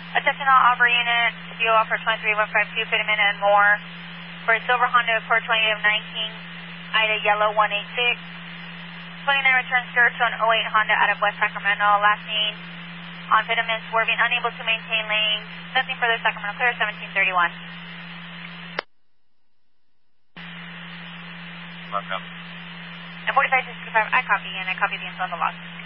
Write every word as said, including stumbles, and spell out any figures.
Attention all Aubrey units, C O offer twenty-three one five two, fit a minute and more. For a silver Honda Accord twenty-eight nineteen, Ida yellow one eight six. twenty-nine return skirt to an oh eight Honda out of West Sacramento. Last seen on Pittman, swerving, unable to maintain lanes. Nothing further, Sacramento clear, seventeen thirty-one. Welcome. And forty-five sixty-five, I copy, and I copy the info on the log.